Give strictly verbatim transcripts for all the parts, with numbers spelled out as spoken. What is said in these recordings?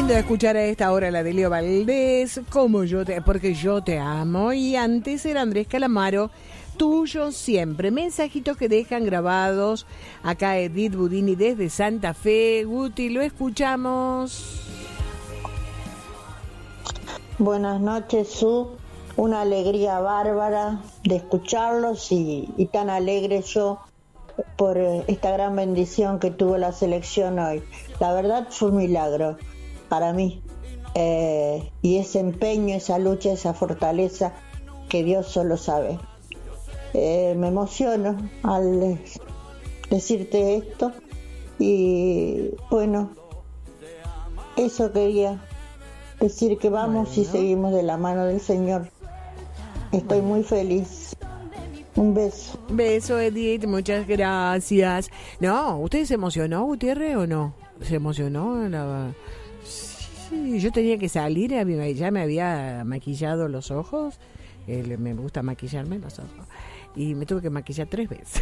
lindo escuchar a esta hora la de Leo Valdés, como yo te, porque yo te amo. Y antes era Andrés Calamaro, tuyo siempre. Mensajitos que dejan grabados. Acá Edith Budini desde Santa Fe. Guti, lo escuchamos. Buenas noches, Su. Una alegría bárbara de escucharlos y, y tan alegre yo por esta gran bendición que tuvo la selección hoy. La verdad fue un milagro para mí, eh, y ese empeño, esa lucha, esa fortaleza que Dios solo sabe. Eh, me emociono al decirte esto y bueno, eso quería decir, que vamos bueno. y seguimos de la mano del Señor. Estoy muy feliz. Un beso. Beso, Edith, muchas gracias. No, ¿usted se emocionó, Gutiérrez, o no? ¿Se emocionó? La... Sí, yo tenía que salir, ya me había maquillado los ojos. Eh, me gusta maquillarme los ojos. Y me tuve que maquillar tres veces.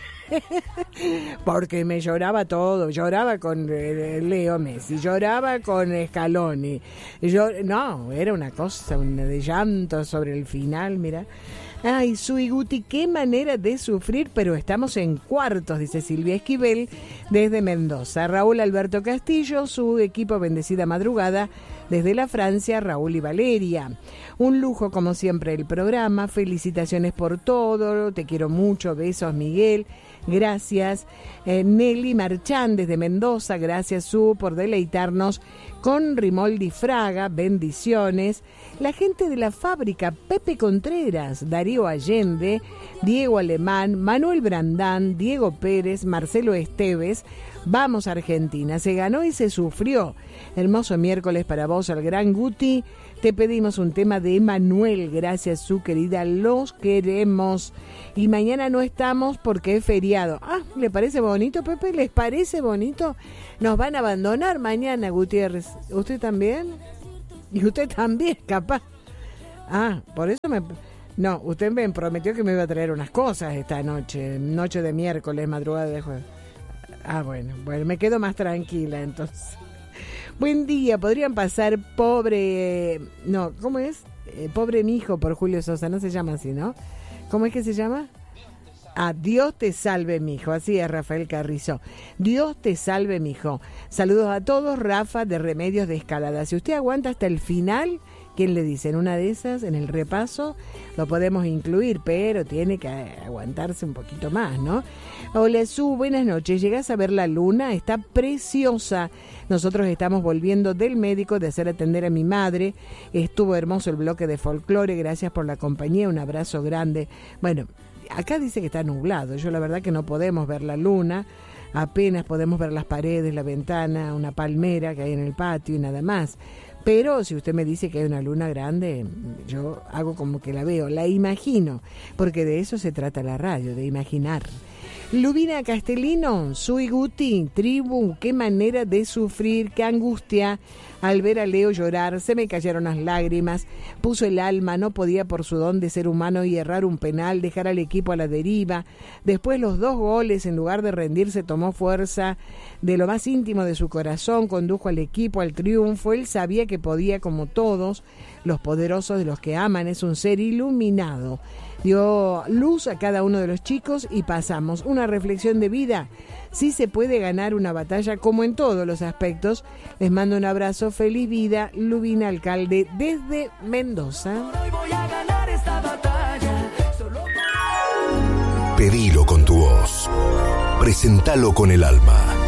Porque me lloraba todo. Lloraba con eh, Leo Messi, lloraba con Scaloni. Yo, no, era una cosa una de llanto sobre el final, mira. Ay, Sui Guti, qué manera de sufrir, pero estamos en cuartos, dice Silvia Esquivel desde Mendoza. Raúl Alberto Castillo, su equipo Bendecida Madrugada, desde la Francia, Raúl y Valeria. Un lujo como siempre el programa, felicitaciones por todo, te quiero mucho, besos Miguel, gracias. Eh, Nelly Marchán desde Mendoza, gracias Su por deleitarnos con Rimoldi Fraga, bendiciones. La gente de la fábrica, Pepe Contreras, Darío Allende, Diego Alemán, Manuel Brandán, Diego Pérez, Marcelo Esteves. Vamos Argentina, se ganó y se sufrió. Hermoso miércoles para vos, el gran Guti. Te pedimos un tema de Emanuel, gracias Su querida, los queremos. Y mañana no estamos porque es feriado. Ah, ¿le parece bonito, Pepe? ¿Les parece bonito? Nos van a abandonar mañana, Gutiérrez. ¿Usted también? Y usted también, capaz. Ah, por eso me... No, usted me prometió que me iba a traer unas cosas esta noche, noche de miércoles, madrugada de jueves. Ah, bueno, bueno, me quedo más tranquila entonces. Buen día, podrían pasar pobre... No, ¿cómo es? Eh, pobre mi hijo por Julio Sosa, no se llama así, ¿no? ¿Cómo es que se llama? Ah, Dios te salve, mijo. Así es, Rafael Carrizo. Dios te salve, mijo. Saludos a todos, Rafa de Remedios de Escalada. Si usted aguanta hasta el final, ¿quién le dice? En una de esas, en el repaso, lo podemos incluir, pero tiene que aguantarse un poquito más, ¿no? Hola, Su, buenas noches. ¿Llegás a ver la luna? Está preciosa. Nosotros estamos volviendo del médico de hacer atender a mi madre. Estuvo hermoso el bloque de folclore. Gracias por la compañía. Un abrazo grande. Bueno, acá dice que está nublado. Yo la verdad que no podemos ver la luna. Apenas podemos ver las paredes, la ventana, una palmera que hay en el patio y nada más. Pero si usted me dice que hay una luna grande, yo hago como que la veo, la imagino, porque de eso se trata la radio, de imaginar. Lubina Castellino, Sui Guti, tribu, qué manera de sufrir, qué angustia al ver a Leo llorar, se me cayeron las lágrimas, puso el alma, no podía por su don de ser humano y errar un penal, dejar al equipo a la deriva, después los dos goles, en lugar de rendirse tomó fuerza de lo más íntimo de su corazón, condujo al equipo al triunfo, él sabía que podía como todos, los poderosos de los que aman, es un ser iluminado. Dio luz a cada uno de los chicos y pasamos. Una reflexión de vida. Sí se puede ganar una batalla como en todos los aspectos. Les mando un abrazo. Feliz vida. Lubina Alcalde desde Mendoza. Pedilo con tu voz. Presentalo con el alma.